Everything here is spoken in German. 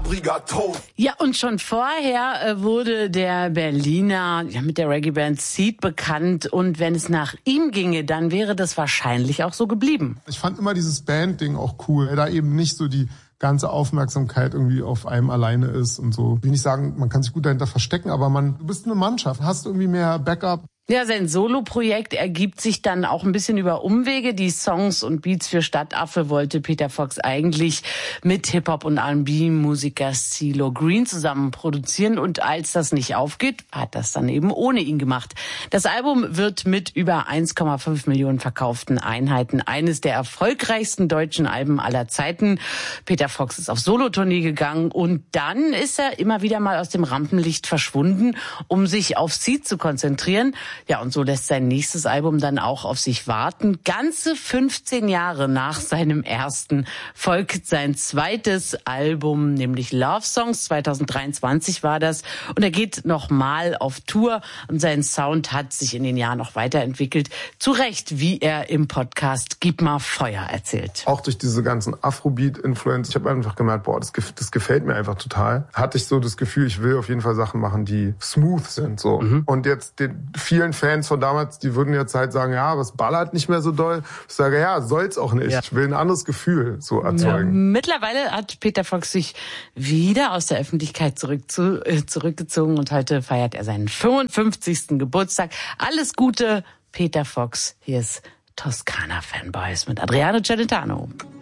Brigaton. Ja, und schon vorher wurde der Berliner mit der Reggae-Band Seed bekannt. Und wenn es nach ihm ginge, dann wäre das wahrscheinlich auch so geblieben. Ich fand immer dieses Band-Ding auch cool, da eben nicht so die ganze Aufmerksamkeit irgendwie auf einem alleine ist und so. Ich will nicht sagen, man kann sich gut dahinter verstecken, aber du bist eine Mannschaft, hast irgendwie mehr Backup. Ja, sein Solo-Projekt ergibt sich dann auch ein bisschen über Umwege. Die Songs und Beats für Stadtaffe wollte Peter Fox eigentlich mit Hip-Hop- und R&B-Musiker CeeLo Green zusammen produzieren. Und als das nicht aufgeht, hat das dann eben ohne ihn gemacht. Das Album wird mit über 1,5 Millionen verkauften Einheiten eines der erfolgreichsten deutschen Alben aller Zeiten. Peter Fox ist auf Solotournee gegangen und dann ist er immer wieder mal aus dem Rampenlicht verschwunden, um sich auf Seed zu konzentrieren. Ja, und so lässt sein nächstes Album dann auch auf sich warten. Ganze 15 Jahre nach seinem ersten folgt sein zweites Album, nämlich Love Songs. 2023 war das. Und er geht nochmal auf Tour. Und sein Sound hat sich in den Jahren noch weiterentwickelt. Zu Recht, wie er im Podcast Gib mal Feuer erzählt. Auch durch diese ganzen Afrobeat-Influence. Ich habe einfach gemerkt, das gefällt mir einfach total. Hatte ich so das Gefühl, ich will auf jeden Fall Sachen machen, die smooth sind. So. Und jetzt den vielen Fans von damals, die würden jetzt halt sagen, ja, aber es ballert nicht mehr so doll. Ich sage, ja, soll's auch nicht. Ja. Ich will ein anderes Gefühl so erzeugen. Ja, mittlerweile hat Peter Fox sich wieder aus der Öffentlichkeit zurückgezogen und heute feiert er seinen 55. Geburtstag. Alles Gute, Peter Fox. Hier ist Toskana Fanboys mit Adriano Celentano.